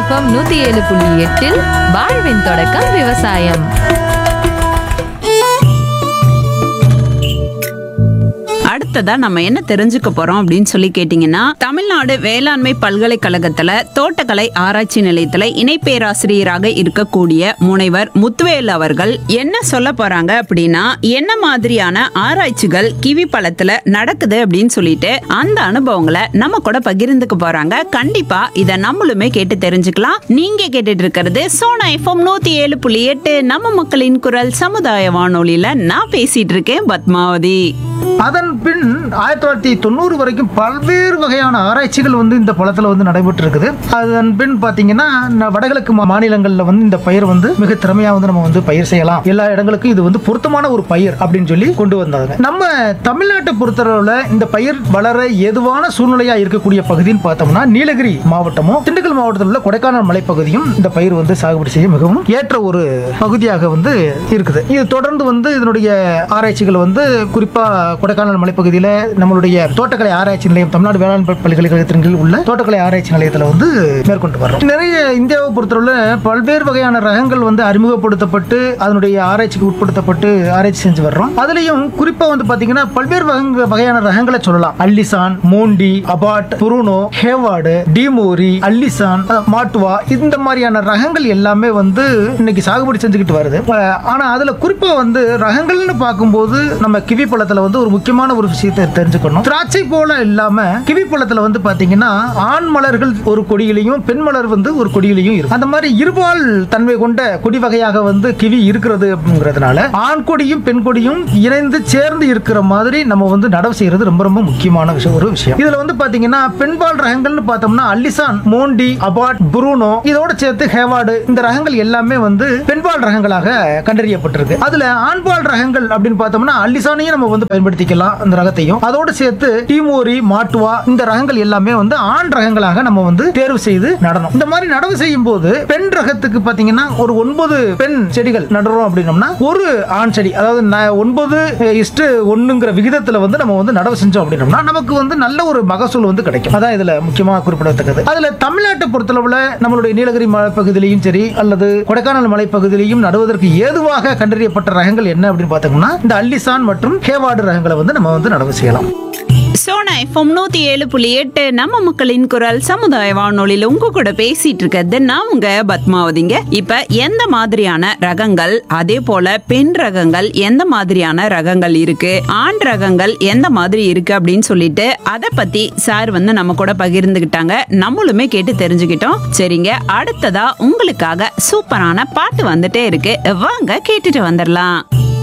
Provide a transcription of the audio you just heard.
FM 107.8 வாழ்வின் தொடக்கம் விவசாயம். அடுத்ததா நம்ம என்ன தெரிஞ்சுக்க போறோம் அப்படின்னு சொல்லி கேட்டீங்கன்னா, தமிழ்நாடு வேளாண்மை பல்கலைக்கழகத்துல தோட்டக்கலை ஆராய்ச்சி நிலையத்துல இணை பேராசிரியராக இருக்கக்கூடிய முனைவர் முத்துவேல் அவர்கள் என்ன சொல்ல போறாங்க அப்படின்னா, என்ன மாதிரியான ஆராய்ச்சிகள் கிவி பழத்துல நடக்குது அப்படின்னு சொல்லிட்டு அந்த அனுபவங்களை நம்ம கூட பகிர்ந்துக்க போறாங்க. கண்டிப்பா இதை நம்மளுமே கேட்டு தெரிஞ்சுக்கலாம். நீங்க கேட்டுட்டு இருக்கிறது சோனா எஃப்எம் 107.8 நம்ம மக்களின் குரல் சமுதாய வானொலியில நான் பேசிட்டு இருக்கேன் பத்மாவதி. அதன் பின் 1990 வரைக்கும் பல்வேறு வகையான ஆராய்ச்சிகள் இந்த பழத்தில் நடைபெற்று இருக்குது. அதன் பின் பார்த்தீங்கன்னா வடகிழக்கு மாநிலங்களில் இந்த பயிர் மிக திறமையாக நம்ம பயிர் செய்யலாம், எல்லா இடங்களுக்கும் இது பொருத்தமான ஒரு பயிர் அப்படின்னு சொல்லி கொண்டு வந்தாங்க. நம்ம தமிழ்நாட்டை பொறுத்தளவில் இந்த பயிர் வளர ஏதுவான சூழ்நிலையாக இருக்கக்கூடிய பகுதின்னு பார்த்தோம்னா நீலகிரி மாவட்டமும் திண்டுக்கல் மாவட்டத்தில் உள்ள கொடைக்கானல் மலைப்பகுதியும் இந்த பயிர் சாகுபடி செய்ய மிகவும் ஏற்ற ஒரு பகுதியாக இருக்குது. இது தொடர்ந்து இதனுடைய ஆராய்ச்சிகள் குறிப்பாக கொடைக்கானல் மலைப்பகுதியில் நம்மளுடைய தோட்டக்கலை ஆராய்ச்சி நிலையம், தமிழ்நாடு வேளாண் பல்கலைக்கழகத்தின் கீழ் உள்ள தோட்டக்கலை ஆராய்ச்சி நிலையத்தில் மேற்கொண்டு வர்றோம். நிறைய இந்தியாவை பொறுத்தவரை பல்வேறு வகையான ரகங்கள் அறிமுகப்படுத்தப்பட்டு அதனுடைய ஆராய்ச்சிக்கு உட்படுத்தப்பட்டு ஆராய்ச்சி செஞ்சு வர்றோம். அதுலயும் குறிப்பா பாத்தீங்கன்னா பல்வேறு வகையான ரகங்களை சொல்லலாம். அல்லிசான், மோண்டி, அபாட், புருனோ, ஹேவார்டு, டிமோரி, அல்லிசான், மாட்டுவா, இந்த மாதிரியான ரகங்கள் எல்லாமே இன்னைக்கு சாகுபடி செஞ்சுக்கிட்டு வருது. ஆனா அதுல குறிப்பா ரகங்கள்னு பார்க்கும்போது நம்ம கிவி பழத்துல ஒரு முக்கியமான ஒரு விஷயத்தை தெரிஞ்சுக்கணும். திராட்சை போல இல்லாம கிவி பழத்துல பாத்தீங்கன்னா ஆண் மலர்கள் ஒரு கொடியிலையும் பெண் மலர் ஒரு கொடியிலையும் இருக்கு. அந்த மாதிரி இருபால் தன்மை கொண்ட கொடி வகையாக கிவி இருக்கிறது அப்படிங்கிறதுனால ஆண் கொடியும் பெண் கொடியும் இணைந்து சேர்ந்து இருக்கிற மாதிரி நம்ம நடவு செய்யறது ரொம்ப ரொம்ப முக்கியமான ஒரு விஷயம். இதுல பாத்தீங்கன்னா பெண்பால் ரகங்கள்னு பார்த்தோம்னா அல்லிசான், மோண்டி, அபாட், புருனோ, இதோட சேர்த்து ஹேவார்டு, இந்த ரகங்கள் எல்லாமே பெண்பால் ரகங்களாக கண்டறியப்பட்டிருக்கு. அதுல ஆண்பால் ரகங்கள் அப்படின்னு பார்த்தோம்னா அல்லிசானையும் நம்ம பயன்படுத்திக்கலாம் அந்த ரகத்தையும். அதோடு சேர்த்து டிமோரி, மாட்டுவா, இந்த ரகங்கள் எல்லாமே ஆண் ரகங்களாக நம்ம தேர்வு செய்து நடணும். இந்த மாதிரி நடவு செய்யும் போது பெண் ரகத்துக்கு பாத்தீங்கன்னா ஒரு 9 பெண் செடிகள் நடுறோம் அப்படின்னோம்னா ஒரு ஆண் செடி, அதாவது 9:1 விகிதத்துல நம்ம நடவு செஞ்சோம் அப்படின்னோம்னா நமக்கு நல்ல ஒரு மகசூல் கிடைக்கும். அதான் இதுல முக்கியமாக குறிப்பிடத்தக்கது. அதுல தமிழ்நாட்டை பொறுத்தளவுல நம்மளுடைய நீலகிரி மலைப்பகுதியிலையும் சரி அல்லது கொடைக்கானல் மலைப்பகுதியிலையும் நடுவதற்கு ஏதுவாக கண்டறியப்பட்ட ரகங்கள் என்ன அப்படின்னு பார்த்தோம்னா இந்த அல்லிசான் மற்றும் ஹேவார்டு ரகங்களை நம்ம நடவு செய்யலாம். சோனா எஃப்எம் 107.8 நம்ம மக்களின் குரல் சமுதாய வானொலியில உங்க கூட பேசிட்டு இருக்கிறது நான் உங்க பத்மாவதிங்க. இப்ப எந்த மாதிரியான ரகங்கள், அதே போல பெண் ரகங்கள் எந்த மாதிரியான ரகங்கள் இருக்கு, ஆண் ரகங்கள் எந்த மாதிரி இருக்கு அப்படின்னு சொல்லிட்டு அதை பத்தி சார் நம்ம கூட பகிர்ந்துகிட்டாங்க. நம்மளுமே கேட்டு தெரிஞ்சுக்கிட்டோம். சரிங்க, அடுத்ததா உங்களுக்காக சூப்பரான பாட்டு வந்துட்டே இருக்கு, வாங்க கேட்டுட்டு வந்துடலாம்.